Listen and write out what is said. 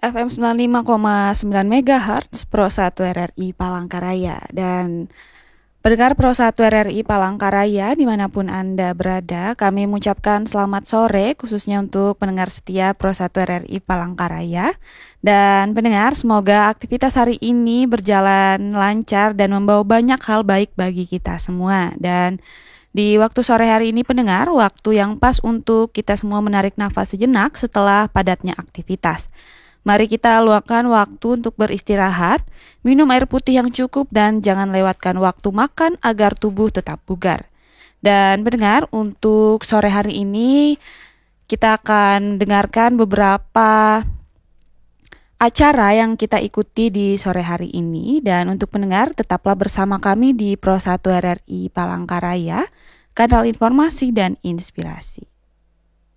FM 95,9 MHz Pro 1 RRI Palangkaraya. Dan pendengar Pro 1 RRI Palangkaraya dimanapun Anda berada, kami mengucapkan selamat sore khususnya untuk pendengar setia Pro 1 RRI Palangkaraya. Dan pendengar, semoga aktivitas hari ini berjalan lancar dan membawa banyak hal baik bagi kita semua. Dan di waktu sore hari ini pendengar, waktu yang pas untuk kita semua menarik nafas sejenak setelah padatnya aktivitas. Mari kita luangkan waktu untuk beristirahat, minum air putih yang cukup dan jangan lewatkan waktu makan agar tubuh tetap bugar. Dan pendengar, untuk sore hari ini kita akan dengarkan beberapa acara yang kita ikuti di sore hari ini. Dan untuk pendengar, tetaplah bersama kami di Pro 1 RRI Palangkaraya, kanal informasi dan inspirasi.